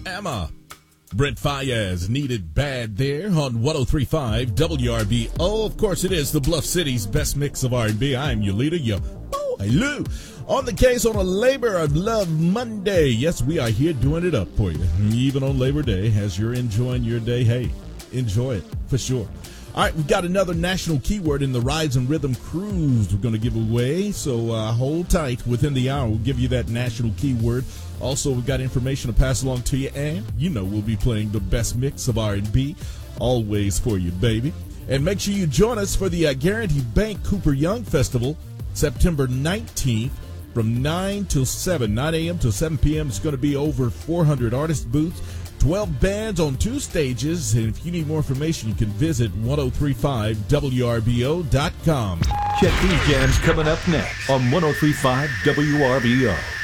Emma. Brent Fayez, Needed Bad there on 103.5 WRBO. Of course, it is the Bluff City's best mix of R&B. I'm your leader, hello. On the case on a Labor of Love Monday. Yes, we are here doing it up for you. Even on Labor Day, as you're enjoying your day, hey, enjoy it for sure. All right, we've got another national keyword in the Rides and Rhythm Cruise we're going to give away, so hold tight. Within the hour, we'll give you that national keyword. Also, we've got information to pass along to you, and we'll be playing the best mix of R&B always for you, baby. And make sure you join us for the Guarantee Bank Cooper Young Festival, September 19th from 9 a.m. till 7 p.m. It's going to be over 400 artist booths, 12 bands on 2 stages, and if you need more information, you can visit 1035WRBO.com. Check these jams coming up next on 1035 WRBO.